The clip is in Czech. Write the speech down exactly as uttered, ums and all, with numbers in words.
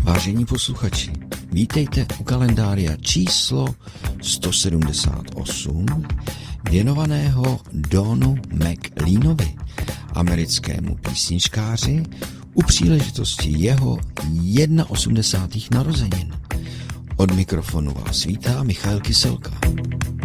Vážení posluchači, vítejte u kalendária číslo sto sedmdesát osm, věnovaného Donu McLeanovi, americkému písničkáři, u příležitosti jeho osmdesátých narozenin. Od mikrofonu vás vítá Michal Kyselka.